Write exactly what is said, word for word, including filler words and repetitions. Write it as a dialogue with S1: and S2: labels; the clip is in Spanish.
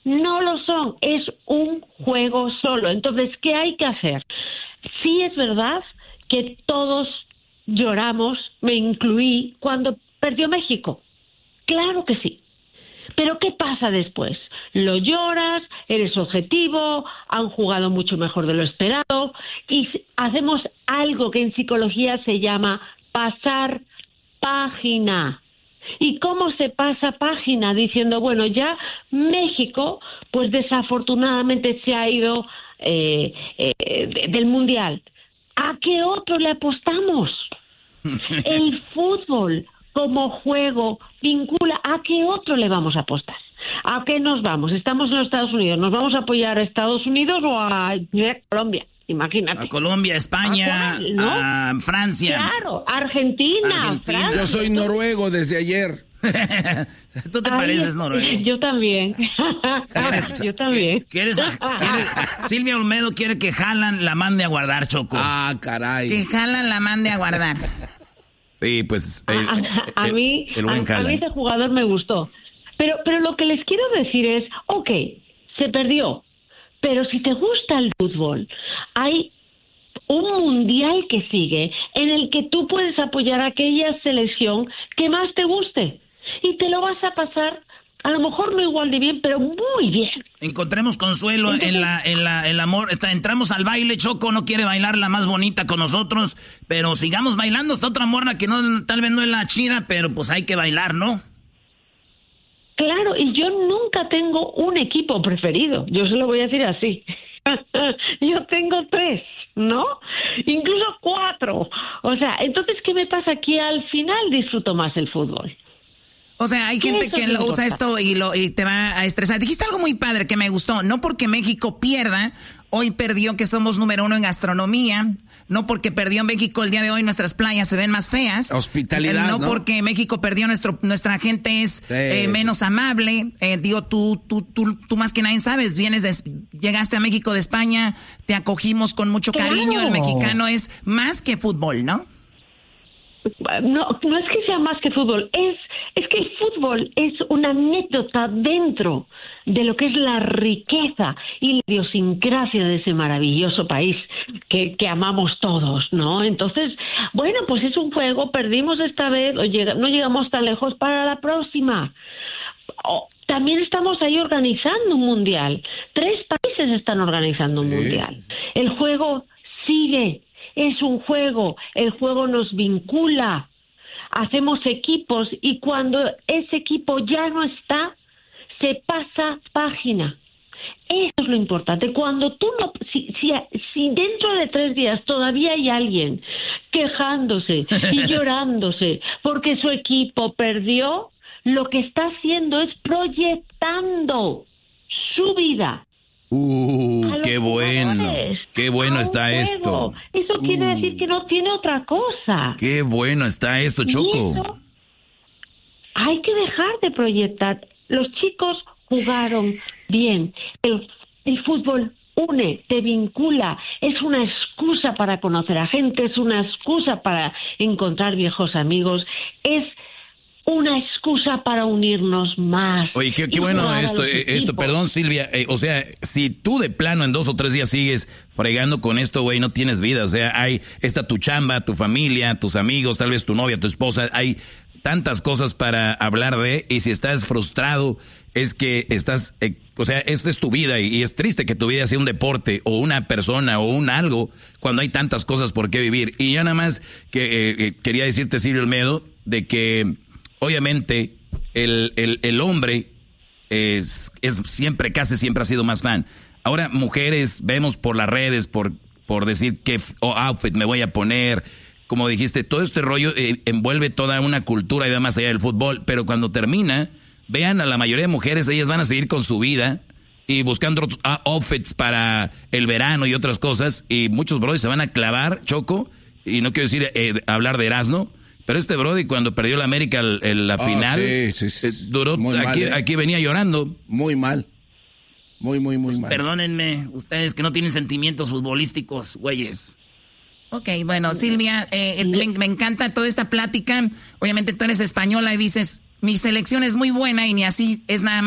S1: No lo son, es un juego solo. Entonces, ¿qué hay que hacer? Sí es verdad que todos lloramos, me incluí, cuando perdió México. Claro que sí. Pero ¿qué pasa después? Lo lloras, eres objetivo, han jugado mucho mejor de lo esperado y hacemos algo que en psicología se llama pasar página. ¿Y cómo se pasa página? Diciendo, bueno, ya México, pues desafortunadamente se ha ido eh, eh, del Mundial. ¿A qué otro le apostamos? El fútbol como juego vincula. ¿A qué otro le vamos a apostar? ¿A qué nos vamos? Estamos en los Estados Unidos. ¿Nos vamos a apoyar a Estados Unidos o a Colombia? Imagínate.
S2: A Colombia, España, ¿a, cuál, no? a Francia.
S1: Claro, Argentina,
S2: Argentina.
S1: Francia.
S3: Yo soy noruego desde ayer.
S2: ¿Tú te Ay, pareces noruego?
S1: Yo también. Yo también.
S2: ¿Quieres, quieres, Silvia Olmedo quiere que Haaland la mande a guardar, Choco.
S3: Ah, caray.
S2: Que Haaland la mande a guardar.
S3: Sí, pues... El,
S1: a, a, a,
S3: el,
S1: mí,
S3: el buen
S1: a, a mí ese jugador me gustó. Pero, pero lo que les quiero decir es, ok, se perdió. Pero si te gusta el fútbol, hay un mundial que sigue en el que tú puedes apoyar a aquella selección que más te guste. Y te lo vas a pasar, a lo mejor no igual de bien, pero muy bien.
S2: Encontremos consuelo Entonces, en la en la el amor. Entramos al baile, Choco no quiere bailar la más bonita con nosotros, pero sigamos bailando. Está otra morra que no tal vez no es la chida, pero pues hay que bailar, ¿no?
S1: Claro, y yo nunca tengo un equipo preferido, yo se lo voy a decir así. Yo tengo tres, ¿no? Incluso cuatro. O sea, entonces, ¿qué me pasa? Que al final disfruto más el fútbol.
S2: O sea, hay gente que lo usa esto y, lo, y te va a estresar. Dijiste algo muy padre que me gustó. No porque México pierda, hoy perdió que somos número uno en gastronomía. No porque perdió México el día de hoy nuestras playas se ven más feas.
S3: Hospitalidad,
S2: No,
S3: ¿no?
S2: porque México perdió nuestro nuestra gente es sí. eh, menos amable. Eh, digo, tú, tú, tú, tú más que nadie sabes. Vienes de, llegaste a México de España, te acogimos con mucho cariño. Claro. El mexicano es más que fútbol, ¿no?
S1: No, no es que sea más que fútbol, es, es que el fútbol es una anécdota dentro de lo que es la riqueza y la idiosincrasia de ese maravilloso país que, que amamos todos, ¿no? Entonces, bueno, pues es un juego, perdimos esta vez, o llega, no llegamos tan lejos para la próxima. Oh, también estamos ahí organizando un mundial, tres países están organizando un ¿Sí? mundial. El juego sigue. Es un juego, el juego nos vincula, hacemos equipos y cuando ese equipo ya no está, se pasa página. Eso es lo importante. Cuando tú no, si, si, si dentro de tres días todavía hay alguien quejándose y llorándose porque su equipo perdió, lo que está haciendo es proyectando su vida.
S3: Uh, qué bueno, qué bueno está
S1: juego.
S3: esto.
S1: Eso uh. quiere decir que no tiene otra cosa.
S3: Qué bueno está esto, Choco.
S1: Eso, hay que dejar de proyectar. Los chicos jugaron bien. El, el fútbol une, te vincula. Es una excusa para conocer a gente, es una excusa para encontrar viejos amigos. Es una excusa para unirnos más.
S3: Oye, qué, qué bueno esto, esto, perdón Silvia, eh, o sea, si tú de plano en dos o tres días sigues fregando con esto, güey, no tienes vida, o sea, hay, está tu chamba, tu familia, tus amigos, tal vez tu novia, tu esposa, hay tantas cosas para hablar de, y si estás frustrado, es que estás, eh, o sea, esta es tu vida, y, y es triste que tu vida sea un deporte, o una persona, o un algo, cuando hay tantas cosas por qué vivir. Y yo nada más que eh, quería decirte, Silvia Olmedo, de que obviamente, el, el, el hombre es, es siempre, casi siempre ha sido más fan. Ahora, mujeres, vemos por las redes, por, por decir qué oh, outfit me voy a poner. Como dijiste, todo este rollo eh, envuelve toda una cultura y va más allá del fútbol. Pero cuando termina, vean a la mayoría de mujeres, ellas van a seguir con su vida y buscando otros outfits para el verano y otras cosas. Y muchos brothers se van a clavar, Choco, y no quiero decir eh, hablar de Erasmo. Pero este Brody, cuando perdió la América el, el, la oh, final, sí, sí, sí. Eh, duró, aquí, mal, eh. aquí venía llorando. Muy mal. Muy, muy, muy
S2: pues
S3: mal.
S2: Perdónenme, ustedes que no tienen sentimientos futbolísticos, güeyes. Ok, bueno, Silvia, eh, me, me encanta toda esta plática. Obviamente tú eres española y dices, mi selección es muy buena y ni así es nada más.